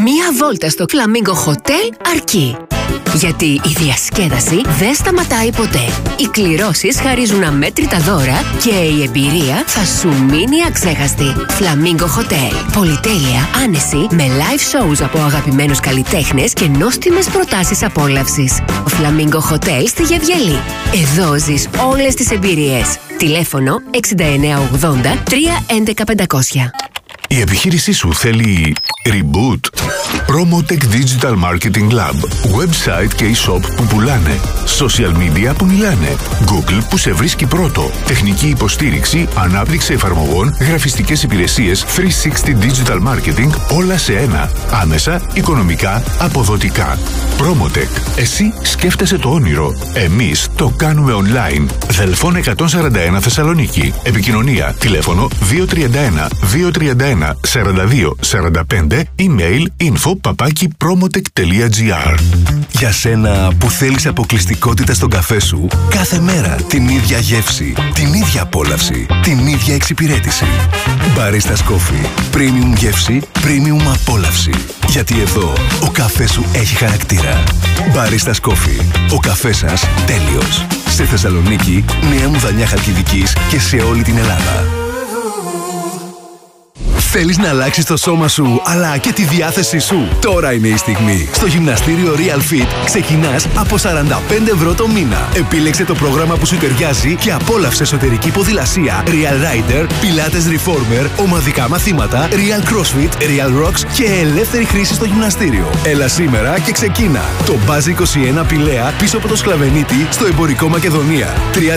Μία βόλτα στο Flamingo Hotel αρκεί. Γιατί η διασκέδαση δεν σταματάει ποτέ. Οι κληρώσεις χαρίζουν αμέτρητα δώρα και η εμπειρία θα σου μείνει αξέχαστη. Flamingo Hotel. Πολυτέλεια, άνεση, με live shows από αγαπημένους καλλιτέχνες και νόστιμες προτάσεις απόλαυσης. Flamingo Hotel στη Γεβγελή. Εδώ ζεις όλες τις εμπειρίες. Τηλέφωνο 6980 311 500. Η επιχείρησή σου θέλει reboot? Promotech Digital Marketing Lab. Website και e-shop που πουλάνε. Social media που μιλάνε. Google που σε βρίσκει πρώτο. Τεχνική υποστήριξη, ανάπτυξη εφαρμογών, γραφιστικές υπηρεσίες, 360 Digital Marketing, όλα σε ένα. Άμεσα, οικονομικά, αποδοτικά. Promotech. Εσύ σκέφτεσαι το όνειρο. Εμείς το κάνουμε online. Δελφών 141 Θεσσαλονίκη. Επικοινωνία. Τηλέφωνο 231 231 42 45. Email info@promotech.gr. Για σένα που θέλεις αποκλειστικότητα στον καφέ σου, κάθε μέρα την ίδια γεύση, την ίδια απόλαυση, την ίδια εξυπηρέτηση. Baristas Coffee. Premium γεύση, premium απόλαυση. Γιατί εδώ ο καφές σου έχει χαρακτήρα. Baristas Coffee. Ο καφές σας τέλειος. Σε Θεσσαλονίκη, Νέα Μουδανιά Χαλκιδικής και σε όλη την Ελλάδα. Θέλεις να αλλάξεις το σώμα σου, αλλά και τη διάθεσή σου? Τώρα είναι η στιγμή. Στο γυμναστήριο Real Fit ξεκινάς από 45 ευρώ το μήνα. Επίλεξε το πρόγραμμα που σου ταιριάζει και απόλαυσε εσωτερική ποδηλασία, Real Rider, Pilates Reformer, ομαδικά μαθήματα, Real CrossFit, Real Rocks και ελεύθερη χρήση στο γυμναστήριο. Έλα σήμερα και ξεκίνα. Το Buzz 21 Πηλαία πίσω από το Σκλαβενίτη στο εμπορικό Μακεδονία.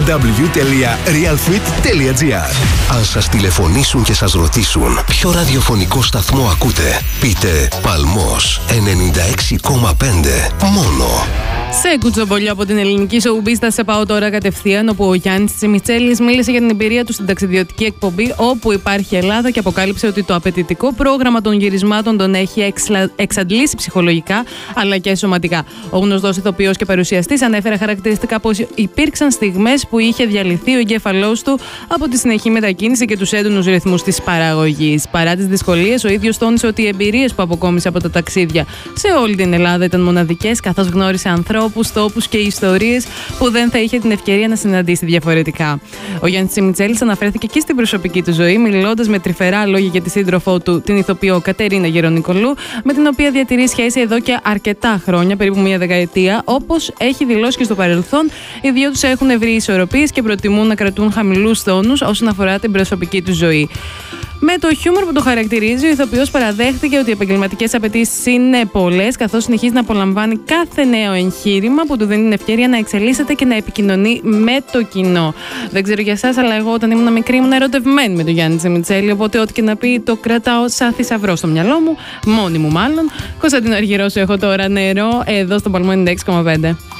www.realfit.gr. Αν σας τηλεφωνήσουν και σας ρωτήσουν ποιο ραδιοφωνικό σταθμό ακούτε, πείτε Παλμός 96,5 μόνο. Σε κουτσομπολιό από την ελληνική showbiz θα σε πάω τώρα κατευθείαν, όπου ο Γιάννης Τσιμιτσέλης μίλησε για την εμπειρία του στην ταξιδιωτική εκπομπή Όπου Υπάρχει Ελλάδα και αποκάλυψε ότι το απαιτητικό πρόγραμμα των γυρισμάτων τον έχει εξαντλήσει ψυχολογικά αλλά και σωματικά. Ο γνωστός ηθοποιός και παρουσιαστής ανέφερε χαρακτηριστικά πως υπήρξαν στιγμές που είχε διαλυθεί ο εγκέφαλός του από τη συνεχή μετακίνηση και τους έντονους ρυθμούς της παραγωγής. Παρά τις δυσκολίες, ο ίδιος τόνισε ότι οι εμπειρίες που αποκόμισε από τα ταξίδια σε όλη την Ελλάδα ήταν μοναδικές, καθώς γνώρισε ανθρώπους, τόπους και ιστορίες που δεν θα είχε την ευκαιρία να συναντήσει διαφορετικά. Ο Γιάννης Τσιμιτσέλης αναφέρθηκε και στην προσωπική του ζωή, μιλώντας με τρυφερά λόγια για τη σύντροφό του, την ηθοποιό Κατερίνα Γερονικολού, με την οποία διατηρεί σχέση εδώ και αρκετά χρόνια, περίπου μία δεκαετία. Όπως έχει δηλώσει και στο παρελθόν, οι δύο τους έχουν βρει ισορροπίες και προτιμούν να κρατούν χαμηλούς τόνους όσον αφορά την προσωπική του ζωή. Με το χιούμορ που το χαρακτηρίζει, ο ηθοποιός παραδέχτηκε ότι οι επαγγελματικές απαιτήσεις είναι πολλές, καθώς συνεχίζει να απολαμβάνει κάθε νέο εγχείρημα που του δίνει την ευκαιρία να εξελίσσεται και να επικοινωνεί με το κοινό. Δεν ξέρω για εσάς, αλλά εγώ όταν ήμουν μικρή ήμουν ερωτευμένη με τον Γιάννη Τσιμιτσέλη, οπότε ό,τι και να πει το κρατάω σαν θησαυρό στο μυαλό μου, μόνη μου μάλλον. Κωνσταντίνο Αργυρός, έχω τώρα νερό εδώ στο Παλμό 96,5.